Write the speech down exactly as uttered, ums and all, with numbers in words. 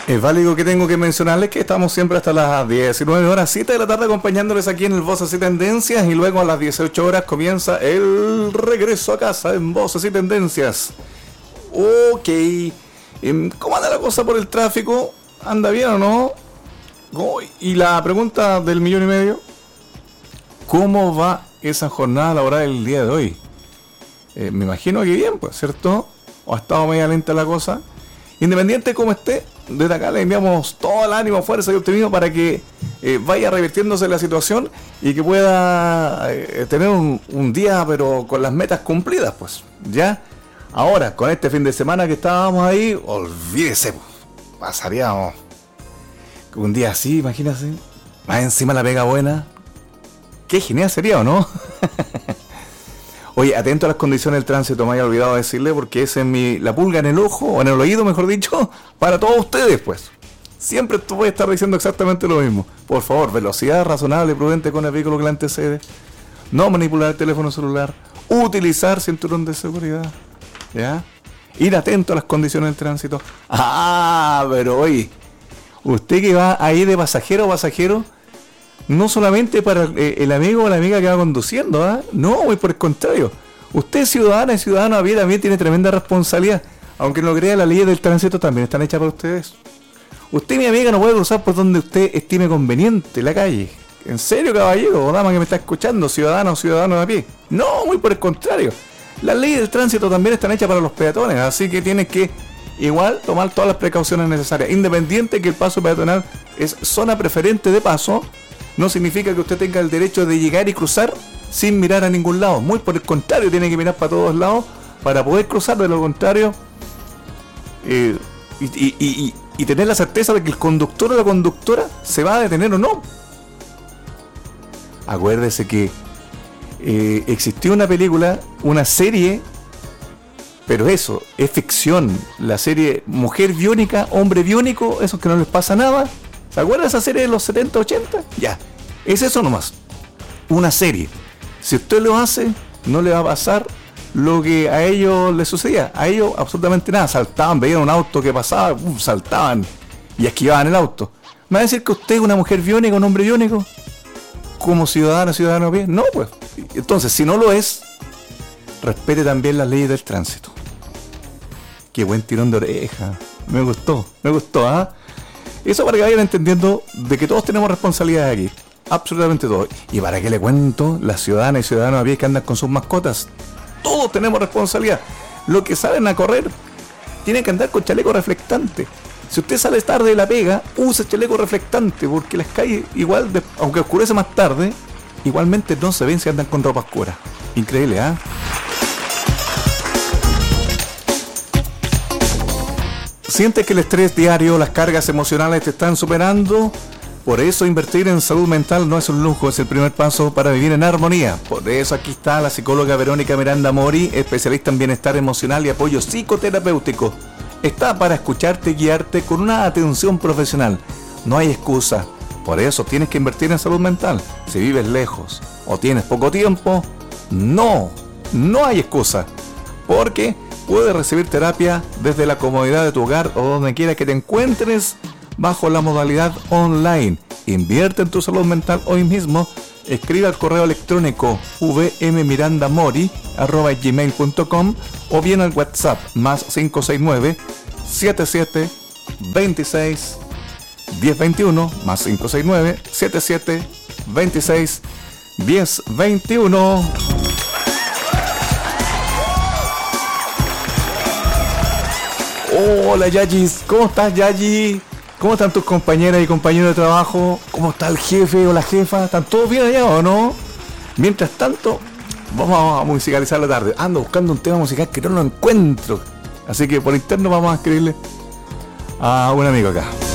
Es válido que tengo que mencionarles que estamos siempre hasta las diecinueve horas, siete de la tarde, acompañándoles aquí en el Voces y Tendencias, y luego a las dieciocho horas comienza el regreso a casa en Voces y Tendencias. Ok, ¿cómo anda la cosa por el tráfico? ¿Anda bien o no? Oh, y la pregunta del millón y medio, ¿cómo va esa jornada laboral el día de hoy? Eh, me imagino que bien, pues, ¿cierto? ¿O ha estado media lenta la cosa? Independiente de cómo esté, desde acá le enviamos todo el ánimo, fuerza y optimismo para que eh, vaya revirtiéndose la situación y que pueda eh, tener un, un día, pero con las metas cumplidas, pues, ¿ya? Ahora, con este fin de semana que estábamos ahí, olvídese, pues, pasaríamos un día así, imagínate, más encima la pega buena. Qué genial sería, ¿o no? Oye, atento a las condiciones del tránsito, me había olvidado decirle, porque esa es mi, la pulga en el ojo, o en el oído, mejor dicho, para todos ustedes, pues. Siempre tú voy a estar diciendo exactamente lo mismo. Por favor, velocidad razonable y prudente con el vehículo que le antecede. No manipular el teléfono celular. Utilizar cinturón de seguridad. ¿Ya? Ir atento a las condiciones del tránsito. Ah, pero oye, usted que va ahí de pasajero a pasajero, no solamente para eh, el amigo o la amiga que va conduciendo, ¿ah? ¿eh? No, muy por el contrario. Usted, ciudadana y ciudadano a pie, también tiene tremenda responsabilidad. Aunque no lo crea, las leyes del tránsito también están hechas para ustedes. Usted, mi amiga, no puede cruzar por donde usted estime conveniente la calle. ¿En serio, caballero o dama que me está escuchando, ciudadano o ciudadano a pie? No, muy por el contrario. Las leyes del tránsito también están hechas para los peatones, así que tienes que igual tomar todas las precauciones necesarias. Independiente que el paso peatonal es zona preferente de paso, no significa que usted tenga el derecho de llegar y cruzar sin mirar a ningún lado. Muy por el contrario, tiene que mirar para todos lados para poder cruzar. De lo contrario, eh, y, y, y, y tener la certeza de que el conductor o la conductora se va a detener o no. Acuérdese que eh, existió una película, una serie, pero eso, es ficción. La serie Mujer Biónica, Hombre Biónico, esos que no les pasa nada. ¿Se acuerdan de esa serie de los setenta, ochenta? Ya, es eso nomás. Una serie. Si usted lo hace, no le va a pasar lo que a ellos les sucedía. A ellos absolutamente nada. Saltaban, veían un auto que pasaba, uf, saltaban y esquivaban el auto. ¿Me va a decir que usted es una mujer biónica, un hombre biónico? Como ciudadano, ciudadano bien. No, pues. Entonces, si no lo es, respete también las leyes del tránsito. Qué buen tirón de oreja. Me gustó, me gustó, ¿ah? ¿eh? Eso para que vayan entendiendo de que todos tenemos responsabilidades aquí. Absolutamente todos. Y para que le cuento, las ciudadanas y ciudadanos a pie que andan con sus mascotas, todos tenemos responsabilidad. Los que salen a correr tienen que andar con chaleco reflectante. Si usted sale tarde de la pega, use chaleco reflectante, porque las calles, igual, de, aunque oscurece más tarde, igualmente no se ven si andan con ropa oscura. Increíble, ¿ah? ¿eh? ¿Sientes que el estrés diario, las cargas emocionales te están superando? Por eso invertir en salud mental no es un lujo, es el primer paso para vivir en armonía. Por eso aquí está la psicóloga Verónica Miranda Mori, especialista en bienestar emocional y apoyo psicoterapéutico. Está para escucharte y guiarte con una atención profesional. No hay excusa. Por eso tienes que invertir en salud mental. Si vives lejos o tienes poco tiempo, no, no hay excusa. Porque puedes recibir terapia desde la comodidad de tu hogar o donde quiera que te encuentres bajo la modalidad online. Invierte en tu salud mental hoy mismo. Escribe al correo electrónico v m miranda mori arroba gmail punto com o bien al WhatsApp más cinco seis nueve, siete siete, veintiséis, diez veintiuno más cinco seis nueve, siete siete, veintiséis, diez veintiuno. Hola Yayis, ¿cómo estás Yayi? ¿Cómo están tus compañeras y compañeros de trabajo? ¿Cómo está el jefe o la jefa? ¿Están todos bien allá o no? Mientras tanto, vamos a musicalizar la tarde. Ando buscando un tema musical que no lo encuentro. Así que por interno vamos a escribirle a un amigo acá.